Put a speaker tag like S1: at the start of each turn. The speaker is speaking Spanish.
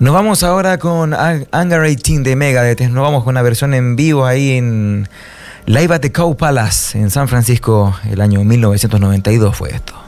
S1: Nos vamos ahora con Hangar 18 de Megadeth. Nos vamos con una versión en vivo ahí en Live at the Cow Palace en San Francisco. El año 1992 fue esto.